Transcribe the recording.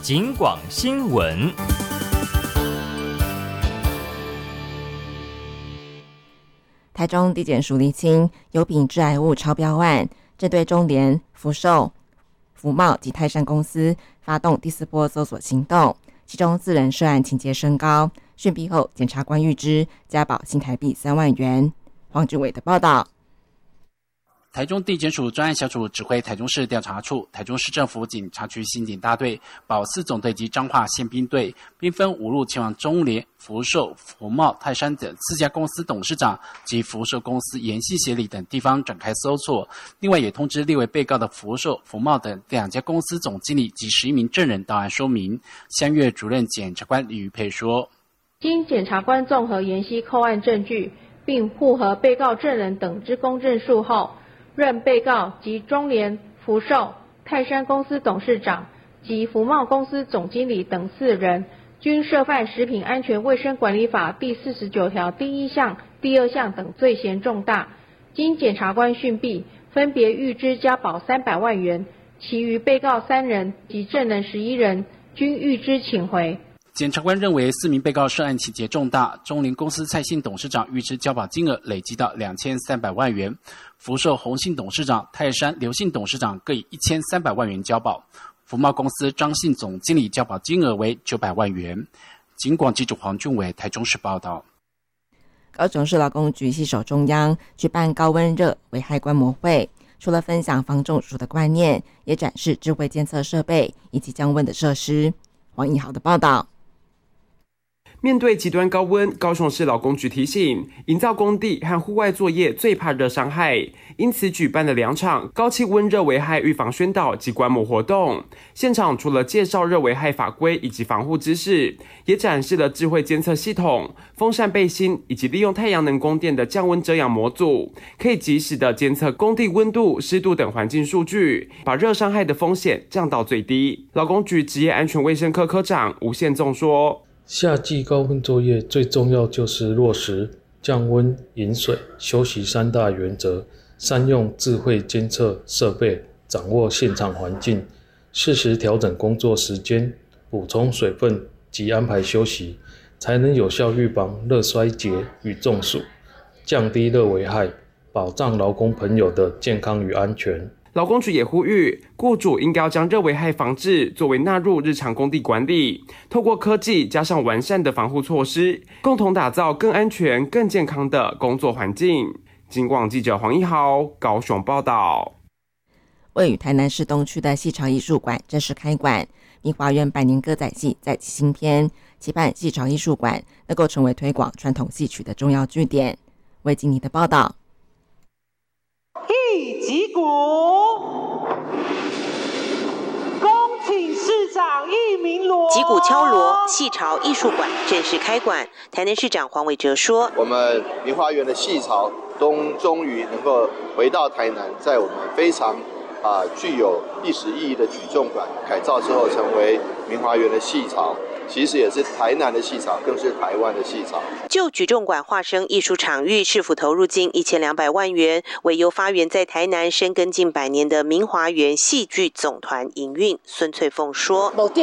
警广新闻。 台中地检署厘清油品致癌物超标案，针对中联、福寿、福茂及泰山公司发动第4波搜索行动，其中4人涉案情节升高。讯毕后，检察官预支加保新台币3万元。黄志伟的报道。 台中地检署专案小组指挥台中市调查处、台中市政府警察局刑警大队、保4总队及彰化宪兵队，兵分5路前往中联、福寿、福茂、泰山等4家公司董事长及福寿公司研系协理等地方展开搜索。另外也通知列为被告的福寿、福茂等2家公司总经理及11名证人到案说明。相阅主任检察官李玉佩说： 经检察官综合研析扣案证据，并复核被告证人等之供证数后，认被告及中联、福寿、泰山公司董事长及福茂公司总经理等4人，均涉犯食品安全卫生管理法第49条第1项、第2项等罪嫌重大，经检察官讯毕，分别预支加保300万元，其余被告3人及证人11人均预支请回。 检察官认为4名被告涉案情节重大，中联公司蔡姓董事长预支交保金额累积到2300万元，福寿洪姓董事长、泰山刘姓董事长各以1300万元交保，福茂公司张姓总经理交保金额为900万元。警广记者黄俊伟台中市报道。 高雄市劳工局携手中央举办高温热危害观摩会，除了分享防中暑的观念，也展示智慧监测设备以及降温的设施。黄义豪的报道。 面对极端高温，高雄市劳工局提醒，营造工地和户外作业最怕热伤害，因此举办了2场高气温热危害预防宣导及观摩活动。现场除了介绍热危害法规以及防护知识，也展示了智慧监测系统、风扇背心以及利用太阳能供电的降温遮阳模组，可以及时的监测工地温度、湿度等环境数据，把热伤害的风险降到最低。劳工局职业安全卫生科科长吴宪仲说， 夏季高温作业最重要就是落实降温、饮水、休息3大原则，善用智慧监测设备，掌握现场环境，适时调整工作时间，补充水分及安排休息，才能有效预防热衰竭与中暑，降低热危害，保障劳工朋友的健康与安全。 劳工局也呼吁，雇主应该要将热危害防治作为纳入日常工地管理，透过科技加上完善的防护措施，共同打造更安全、更健康的工作环境。警广记者黄一豪高雄报道。 位于台南市东区的戏潮艺术馆正式开馆，明华园百年歌仔戏再起新篇，期盼戏潮艺术馆能够成为推广传统戏曲的重要据点。魏经理的报道。 一击鼓，恭请市长一鸣锣。 击鼓敲锣，戏潮艺术馆正式开馆。台南市长黄伟哲说：“ 我们明华园的戏潮终于能够回到台南，在我们非常具有历史意义的举重馆改造之后，成为明华园的戏潮。”其实也是台南的戏潮，更是台湾的戏潮。 就举重馆化身艺术场域，市府投入近1200万元，为由发源在台南深耕近100年的明华园戏剧总团营运。孙翠凤说：“ 某地